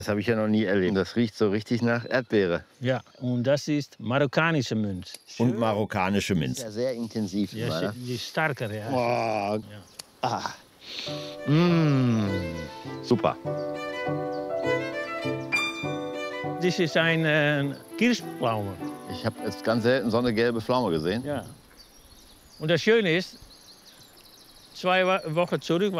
Das habe ich ja noch nie erlebt. Das riecht so richtig nach Erdbeere. Ja, und das ist marokkanische Minz. Und marokkanische Minz. Ja, sehr intensiv. Ja, immer, ne? die ist stärker, ja. Oh. Ja. Ah. Mmh. Super. Das ist ein Kirschpflaume. Ich habe jetzt ganz selten so eine gelbe Pflaume gesehen. Ja. Und das Schöne ist, 2 Wochen zurück